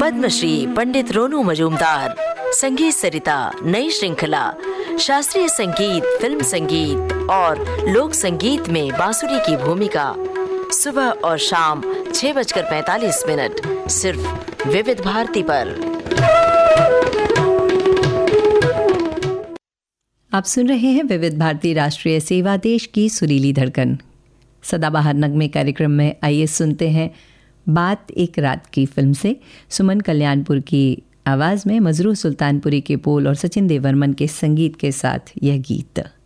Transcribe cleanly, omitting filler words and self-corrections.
पद्मश्री पंडित रोनू मजूमदार, संगीत सरिता नई श्रृंखला, शास्त्रीय संगीत, फिल्म संगीत और लोक संगीत में बांसुरी की भूमिका, सुबह और शाम 6:45 सिर्फ विविध भारती पर। आप सुन रहे हैं विविध भारती राष्ट्रीय सेवा, देश की सुरीली धड़कन। सदाबहार नगमे कार्यक्रम में आइए सुनते हैं बात एक रात की फिल्म से सुमन कल्याणपुर की आवाज़ में मजरू सुल्तानपुरी के बोल और सचिन देवर्मन के संगीत के साथ यह गीत।